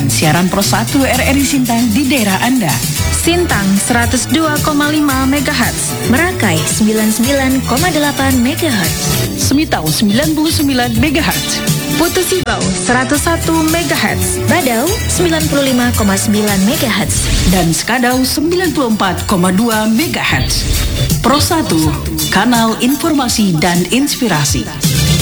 siaran Pro 1 RRI Sintang di daerah Anda. Sintang 102,5 MHz, Merakai 99,8 MHz, Semitau 99 MHz, Putu Sibau 101 MHz, Badau 95,9 MHz, dan Skadau 94,2 MHz. Pro 1, kanal informasi dan inspirasi.